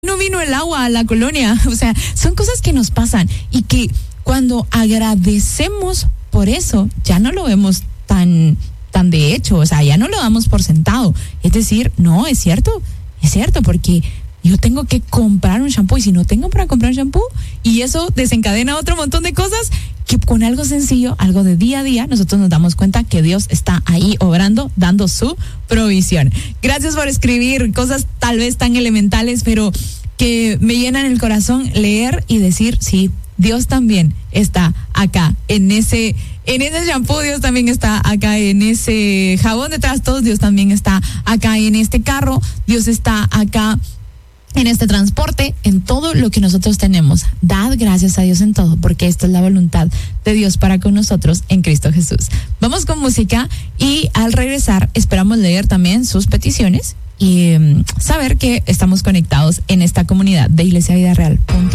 no vino el agua a la colonia. O sea, son cosas que nos pasan y que cuando agradecemos por eso, ya no lo vemos tan de hecho, o sea, ya no lo damos por sentado. Es decir, no, es cierto, porque yo tengo que comprar un shampoo y si no tengo para comprar shampoo, y eso desencadena otro montón de cosas que con algo sencillo, algo de día a día, nosotros nos damos cuenta que Dios está ahí obrando, dando su provisión. Gracias por escribir cosas tal vez tan elementales, pero que me llenan el corazón leer y decir, sí, Dios también está acá, en ese shampoo, Dios también está acá, en ese jabón de trastos, Dios también está acá, en este carro, Dios está acá, en este transporte, en todo lo que nosotros tenemos. Dad gracias a Dios en todo, porque esta es la voluntad de Dios para con nosotros en Cristo Jesús. Vamos con música y al regresar esperamos leer también sus peticiones y saber que estamos conectados en esta comunidad de Iglesia Vida Real.